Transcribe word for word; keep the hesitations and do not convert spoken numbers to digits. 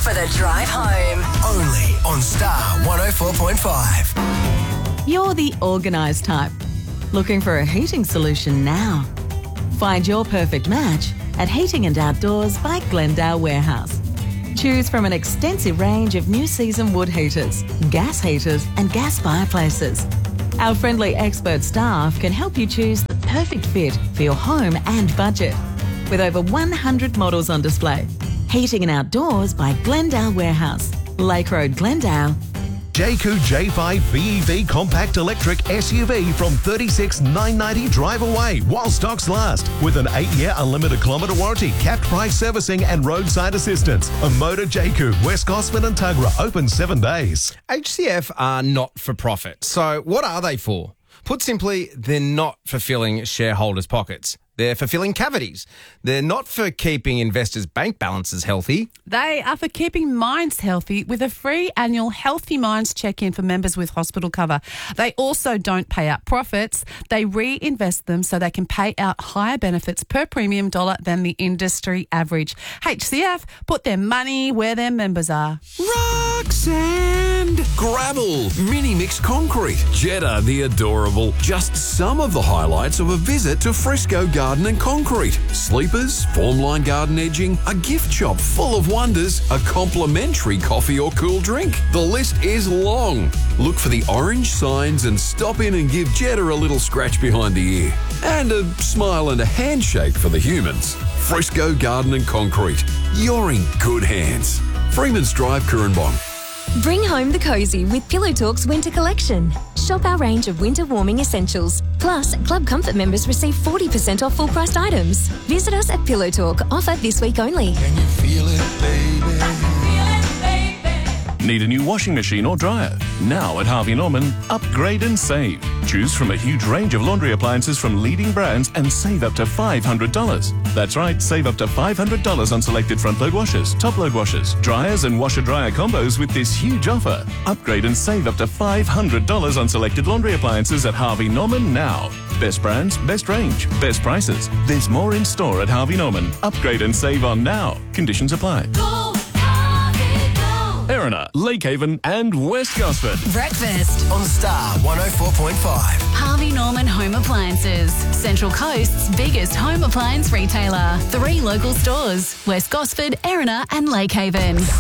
for the drive home. Only on Star one oh four point five. You're the organised type. Looking for a heating solution now? Find your perfect match at Heating and Outdoors by Glendale Warehouse. Choose from an extensive range of new season wood heaters, gas heaters and gas fireplaces. Our friendly expert staff can help you choose the perfect fit for your home and budget. With over one hundred models on display. Heating and Outdoors by Glendale Warehouse, Lake Road, Glendale. Jayco J five B E V Compact Electric S U V from thirty-six thousand nine hundred ninety drive away while stocks last. With an eight-year unlimited kilometre warranty, capped price servicing and roadside assistance. A Motor Jayco, West Gosford and Tuggerah, open seven days. H C F are not for profit. So what are they for? Put simply, they're not for filling shareholders' pockets. They're for filling cavities. They're not for keeping investors' bank balances healthy. They are for keeping minds healthy with a free annual Healthy Minds check-in for members with hospital cover. They also don't pay out profits. They reinvest them so they can pay out higher benefits per premium dollar than the industry average. H C F put their money where their members are. Rock, sand, gravel, mini mixed concrete, Jetta the adorable. Just some of the highlights of a visit to Frisco Garden and Concrete. Sleepers, formline garden edging, a gift shop full of wonders, a complimentary coffee or cool drink. The list is long. Look for the orange signs and stop in and give Jetta a little scratch behind the ear. And a smile and a handshake for the humans. Frisco Garden and Concrete. You're in good hands. Freeman's Drive, Currumbong. Bring home the cosy with Pillow Talk's winter collection. Shop our range of winter warming essentials. Plus, Club Comfort members receive forty percent off full-priced items. Visit us at Pillow Talk. Offer this week only. Can you feel it, baby? Need a new washing machine or dryer? Now at Harvey Norman, upgrade and save. Choose from a huge range of laundry appliances from leading brands and save up to five hundred dollars. That's right, save up to five hundred dollars on selected front-load washers, top-load washers, dryers and washer-dryer combos with this huge offer. Upgrade and save up to five hundred dollars on selected laundry appliances at Harvey Norman now. Best brands, best range, best prices. There's more in store at Harvey Norman. Upgrade and save on now. Conditions apply. Go, Harvey, go. Erina, Lakehaven and West Gosford. Breakfast. On Star one oh four point five. Harvey Norman Home Appliances, Central Coast's biggest home appliance retailer. Three local stores, West Gosford, Erina and Lakehaven.